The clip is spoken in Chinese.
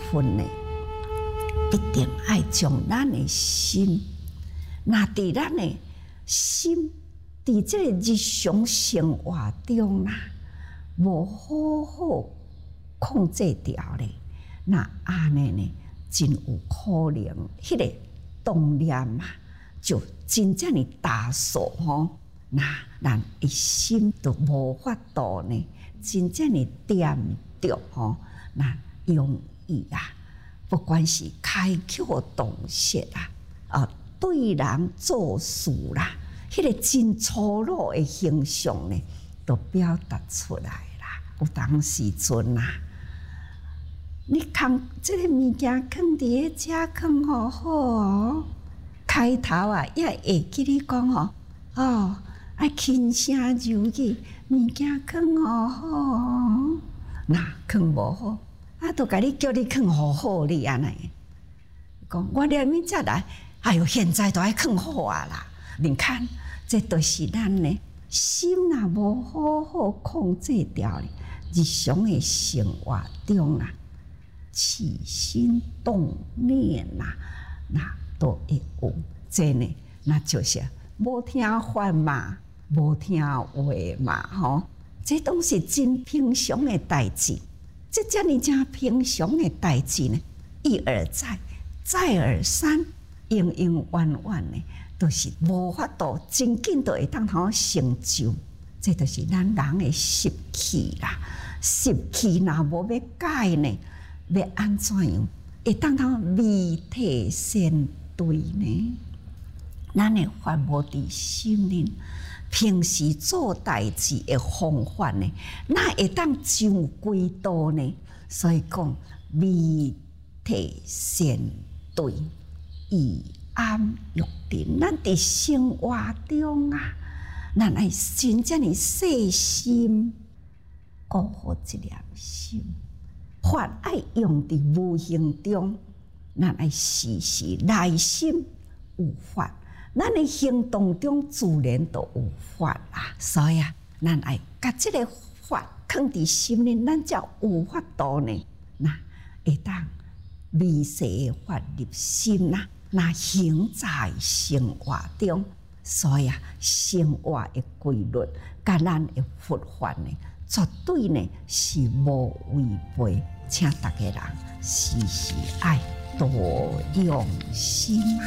分呢，一定爱将咱的心，那伫咱的心，伫这个日常生活中啦，无好好控制掉咧，那安尼呢，真有可能，迄个动念啊，就真正的大数吼，那咱一心都无法度呢，真正的掂着吼，那容易啊，不管是开口动舌啊，对人做事啦，迄个真粗鲁的形象呢，都表达出来啦。有当时阵啊，你放这个物件放伫个遮放好好哦，开头啊也会记你讲哦，爱轻声柔语，物件放好好哦，那放无好，都甲你叫你放好好哩安尼。讲我连面才来，哎呦，现在都爱放好啊啦！你看，这都是咱呢心若无好好控制掉咧，日常的生活中啊，起心动念啊，那都会有这呢，那就是无听话嘛，无听话嘛，吼，这都是真平常的代志。这遮尔正平常的代志呢，一而再，再而三，永永远远呢，都是无法度真紧就会当通成就。这就是咱人的习气啦，习气若无要改呢，要安怎样会当通未退先对呢？咱的法无伫心灵，平时做代志的方法呢，那会当上轨道呢？所以讲未退先对，以安乐定。咱伫生活中啊，咱爱真正的细心顾好一粒心，法爱用伫无形中，咱爱时时内心有法。咱的行动中自然都有法啦，所以啊，咱爱甲这个法放伫心里，咱才有法度呢。那会当微细的法入心啦，那行在生活中，所以啊，生活的规律，甲咱的佛法呢，绝对呢是无违背，请大家人时时爱多用心。